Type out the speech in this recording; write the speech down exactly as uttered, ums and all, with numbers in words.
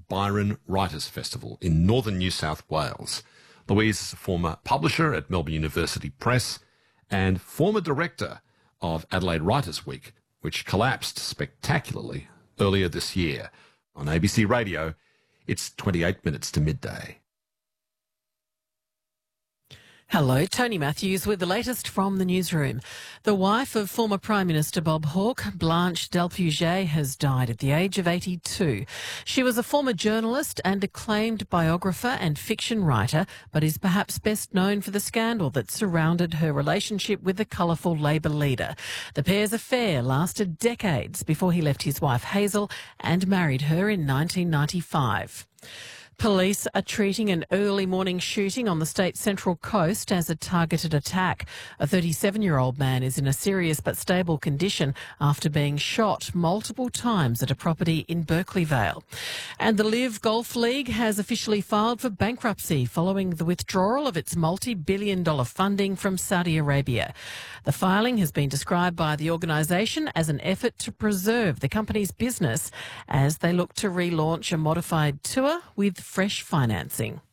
Byron Writers Festival in northern New South Wales. Louise is a former publisher at Melbourne University Press and former director of Adelaide Writers Week, which collapsed spectacularly earlier this year. On A B C Radio, it's twenty-eight minutes to midday. Hello, Tony Matthews with the latest from the newsroom. The wife of former Prime Minister Bob Hawke, Blanche Delpuget, has died at the age of eighty-two. She was a former journalist and acclaimed biographer and fiction writer, but is perhaps best known for the scandal that surrounded her relationship with the colourful Labor leader. The pair's affair lasted decades before he left his wife Hazel and married her in nineteen ninety-five. Police are treating an early morning shooting on the state's Central Coast as a targeted attack. A thirty-seven-year-old man is in a serious but stable condition after being shot multiple times at a property in Berkeley Vale. And the Live Golf League has officially filed for bankruptcy following the withdrawal of its multi-billion dollar funding from Saudi Arabia. The filing has been described by the organisation as an effort to preserve the company's business as they look to relaunch a modified tour with fresh financing.